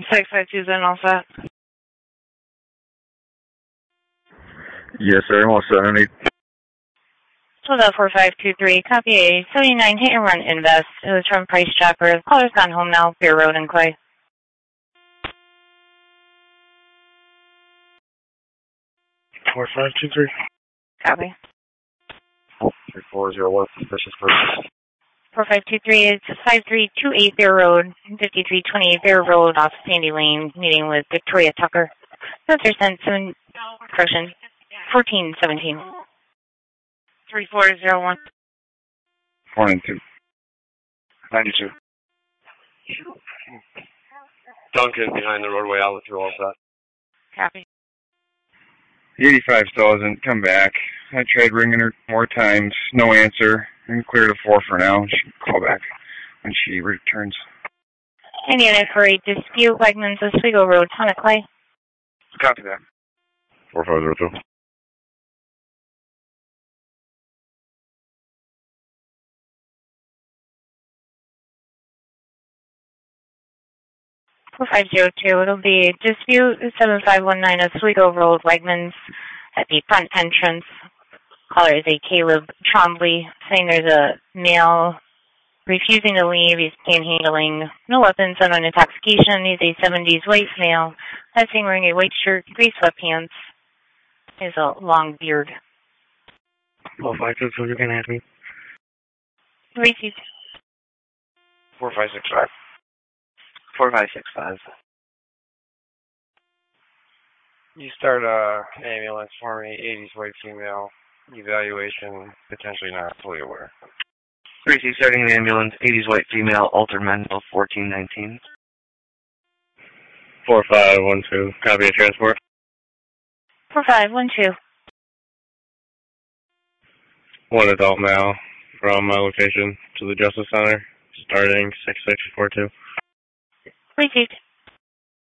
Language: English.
652 then all set. Yes, sir. I'm all set. I need. So that 4523, copy a 79 hit and run invest. It was from Price Chopper. Caller's gone home now, Beer Road and Clay. 4523. Copy. 3401, suspicious person. 4523 is 5328 Bear Road, 5328 Bear Road off Sandy Lane, meeting with Victoria Tucker. Sensor sent 1417. 3401. 42. 92. Duncan behind the roadway outlet through all set. Copy. 85 still hasn't come back. I tried ringing her more times. No answer. I'm clear to 4 for now. She can call back when she returns. Indiana for a dispute, Wegmans, Oswego Road, Town of Clay. Copy that. 4502. 4502. It'll be dispute 7519 Oswego Road, Wegmans, at the front entrance. Caller is a Caleb Trombley, saying there's a male refusing to leave. He's panhandling, no weapons, on intoxication. He's a 70s white male. I've seen wearing a white shirt, gray sweatpants. He has a long beard. 4522, you can add me. Received. 4565. 4565. You start ambulance for me, 80s white female, evaluation, potentially not fully aware. 3C starting an ambulance, 80s white female, altered mental, 1419. 4512, copy of transport. 4512. One adult male from my location to the Justice Center, starting 6642. Received.